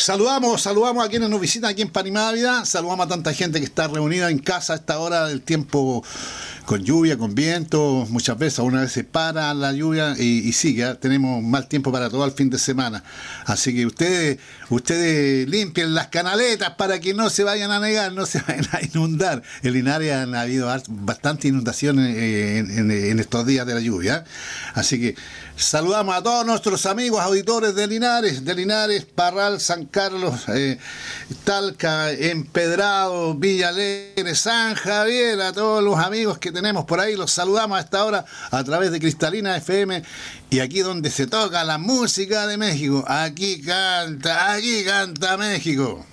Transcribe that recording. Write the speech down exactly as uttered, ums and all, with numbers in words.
Saludamos, saludamos a quienes nos visitan aquí en Panimávida, saludamos a tanta gente que está reunida en casa a esta hora del tiempo, con lluvia, con viento, muchas veces, una vez se para la lluvia y, y sigue, ¿eh? Tenemos mal tiempo para todo el fin de semana, así que ustedes, ustedes limpien las canaletas para que no se vayan a negar, no se vayan a inundar. En Linares han habido bastante inundaciones en, en, en estos días de la lluvia, ¿eh? Así que saludamos a todos nuestros amigos auditores de Linares, de Linares, Parral, San Carlos, eh, Talca, Empedrado, Villa Alegre, San Javier, a todos los amigos que tenemos por ahí, los saludamos a esta hora a través de Cristalina F M, y aquí donde se toca la música de México, aquí canta, aquí canta México.